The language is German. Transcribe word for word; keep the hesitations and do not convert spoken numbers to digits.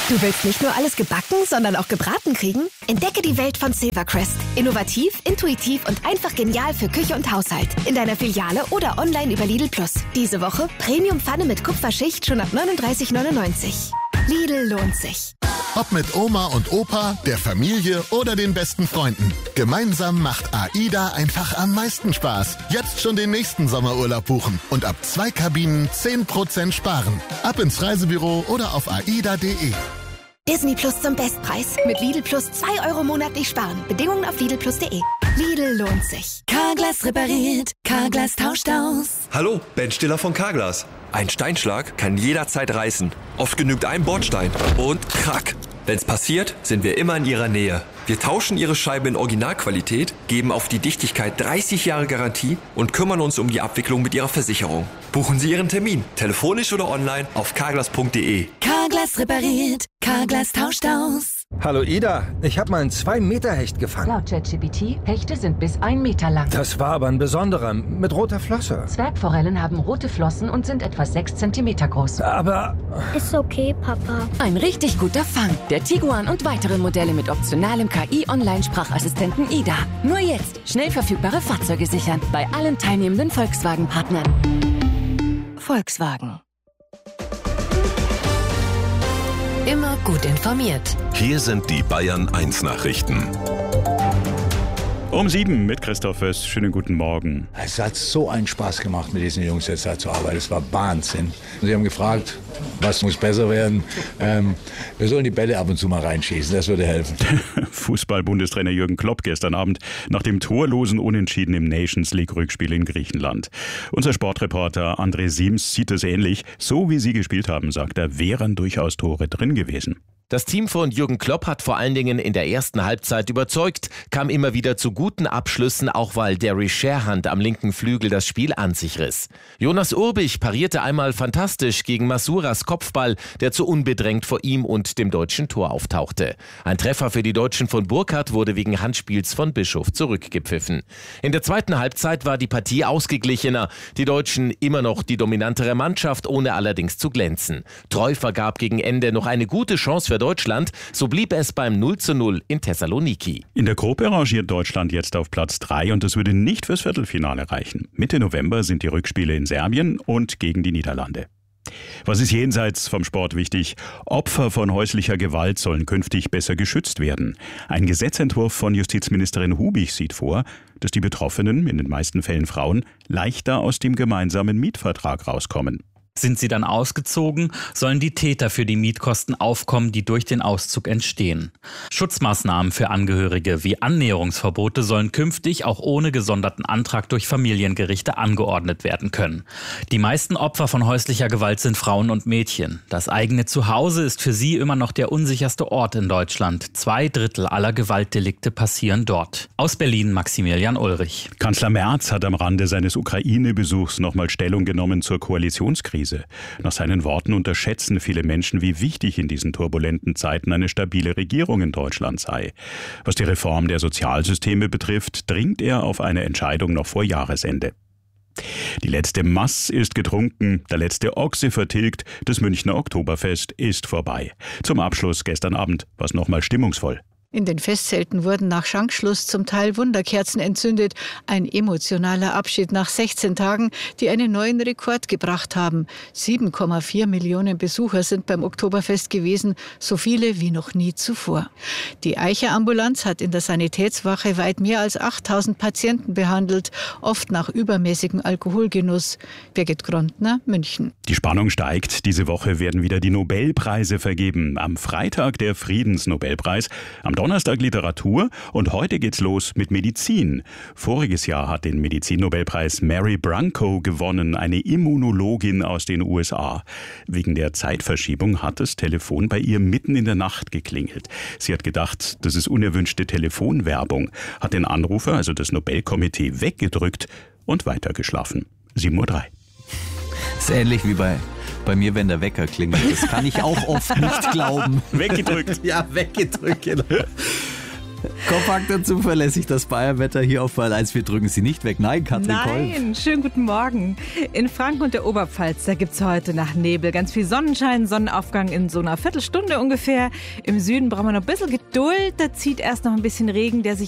Du willst nicht nur alles gebacken, sondern auch gebraten kriegen? Entdecke die Welt von Silvercrest. Innovativ, intuitiv und einfach genial für Küche und Haushalt. In deiner Filiale oder online über Lidl Plus. Diese Woche Premium-Pfanne mit Kupferschicht schon ab neununddreißig neunundneunzig. Lidl lohnt sich. Ob mit Oma und Opa, der Familie oder den besten Freunden. Gemeinsam macht AIDA einfach am meisten Spaß. Jetzt schon den nächsten Sommerurlaub buchen und ab zwei Kabinen zehn Prozent sparen. Ab ins Reisebüro oder auf aida punkt de. Disney Plus zum Bestpreis. Mit Lidl Plus zwei Euro monatlich sparen. Bedingungen auf lidl plus punkt de. Lidl lohnt sich. Carglass repariert. Carglass tauscht aus. Hallo, Ben Stiller von Carglass. Ein Steinschlag kann jederzeit reißen. Oft genügt ein Bordstein. Und krack. Wenn's passiert, sind wir immer in Ihrer Nähe. Wir tauschen Ihre Scheibe in Originalqualität, geben auf die Dichtigkeit dreißig Jahre Garantie und kümmern uns um die Abwicklung mit Ihrer Versicherung. Buchen Sie Ihren Termin, telefonisch oder online auf carglass punkt de. Carglass repariert. Carglass tauscht aus. Hallo Ida, ich habe mal einen zwei Meter Hecht gefangen. Laut ChatGPT, Hechte sind bis ein Meter lang. Das war aber ein besonderer, mit roter Flosse. Zwergforellen haben rote Flossen und sind etwa sechs Zentimeter groß. Aber... Ist okay, Papa. Ein richtig guter Fang. Der Tiguan und weitere Modelle mit optionalem K I-Online-Sprachassistenten Ida. Nur jetzt schnell verfügbare Fahrzeuge sichern. Bei allen teilnehmenden Volkswagen-Partnern. Volkswagen. Immer gut informiert. Hier sind die Bayern eins Nachrichten. Um sieben mit Christoph Föss. Schönen guten Morgen. Es hat so einen Spaß gemacht, mit diesen Jungs jetzt da zu arbeiten. Es war Wahnsinn. Sie haben gefragt, was muss besser werden. Ähm, wir sollen die Bälle ab und zu mal reinschießen, das würde helfen. Fußball-Bundestrainer Jürgen Klopp gestern Abend nach dem torlosen Unentschieden im Nations League-Rückspiel in Griechenland. Unser Sportreporter André Siems sieht es ähnlich. So wie sie gespielt haben, sagt er, wären durchaus Tore drin gewesen. Das Team von Jürgen Klopp hat vor allen Dingen in der ersten Halbzeit überzeugt, kam immer wieder zu guten Abschlüssen, auch weil Derry Sherhand am linken Flügel das Spiel an sich riss. Jonas Urbich parierte einmal fantastisch gegen Masuras Kopfball, der zu unbedrängt vor ihm und dem deutschen Tor auftauchte. Ein Treffer für die Deutschen von Burkhardt wurde wegen Handspiels von Bischof zurückgepfiffen. In der zweiten Halbzeit war die Partie ausgeglichener. Die Deutschen immer noch die dominantere Mannschaft, ohne allerdings zu glänzen. Treu vergab gegen Ende noch eine gute Chance für Deutschland, so blieb es beim null zu null in Thessaloniki. In der Gruppe rangiert Deutschland jetzt auf Platz drei und es würde nicht fürs Viertelfinale reichen. Mitte November sind die Rückspiele in Serbien und gegen die Niederlande. Was ist jenseits vom Sport wichtig? Opfer von häuslicher Gewalt sollen künftig besser geschützt werden. Ein Gesetzentwurf von Justizministerin Hubich sieht vor, dass die Betroffenen, in den meisten Fällen Frauen, leichter aus dem gemeinsamen Mietvertrag rauskommen. Sind sie dann ausgezogen, sollen die Täter für die Mietkosten aufkommen, die durch den Auszug entstehen. Schutzmaßnahmen für Angehörige wie Annäherungsverbote sollen künftig auch ohne gesonderten Antrag durch Familiengerichte angeordnet werden können. Die meisten Opfer von häuslicher Gewalt sind Frauen und Mädchen. Das eigene Zuhause ist für sie immer noch der unsicherste Ort in Deutschland. Zwei Drittel aller Gewaltdelikte passieren dort. Aus Berlin Maximilian Ulrich. Kanzler Merz hat am Rande seines Ukraine-Besuchs nochmal Stellung genommen zur Koalitionskrise. Nach seinen Worten unterschätzen viele Menschen, wie wichtig in diesen turbulenten Zeiten eine stabile Regierung in Deutschland sei. Was die Reform der Sozialsysteme betrifft, dringt er auf eine Entscheidung noch vor Jahresende. Die letzte Mass ist getrunken, der letzte Ochse vertilgt, das Münchner Oktoberfest ist vorbei. Zum Abschluss gestern Abend war es nochmal stimmungsvoll. In den Festzelten wurden nach Schankschluss zum Teil Wunderkerzen entzündet. Ein emotionaler Abschied nach sechzehn Tagen, die einen neuen Rekord gebracht haben. sieben Komma vier Millionen Besucher sind beim Oktoberfest gewesen, so viele wie noch nie zuvor. Die Eicher-Ambulanz hat in der Sanitätswache weit mehr als achttausend Patienten behandelt, oft nach übermäßigem Alkoholgenuss. Birgit Grondner, München. Die Spannung steigt. Diese Woche werden wieder die Nobelpreise vergeben. Am Freitag der Friedensnobelpreis, am Donnerstag Literatur und heute geht's los mit Medizin. Voriges Jahr hat den Medizinnobelpreis Mary Branco gewonnen, eine Immunologin aus den U S A. Wegen der Zeitverschiebung hat das Telefon bei ihr mitten in der Nacht geklingelt. Sie hat gedacht, das ist unerwünschte Telefonwerbung, hat den Anrufer, also das Nobelkomitee, weggedrückt und weitergeschlafen. sieben Uhr drei. Das ist ähnlich wie bei... Bei mir, wenn der Wecker klingelt. Das kann ich auch oft nicht glauben. Weggedrückt. Ja, weggedrückt. Genau. Kompakt und zuverlässig das Bayernwetter hier auf Bayern eins. Wir drücken Sie nicht weg. Nein, Katrin Kolb. Nein, schönen guten Morgen. In Franken und der Oberpfalz, da gibt es heute nach Nebel ganz viel Sonnenschein, Sonnenaufgang in so einer Viertelstunde ungefähr. Im Süden brauchen wir noch ein bisschen Geduld. Da zieht erst noch ein bisschen Regen, der sich